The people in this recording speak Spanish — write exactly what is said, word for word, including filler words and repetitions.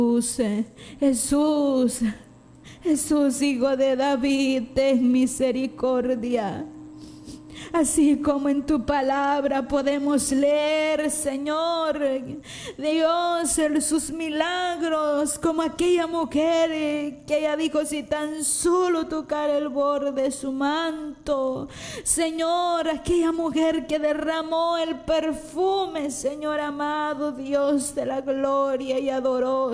Jesús, Jesús, Hijo de David, ten misericordia. Así como en tu palabra podemos leer, Señor, Dios, sus milagros, como aquella mujer que ella dijo, si tan solo tocar el borde de su manto, Señor, aquella mujer que derramó el perfume, Señor amado, Dios de la gloria, y adoró,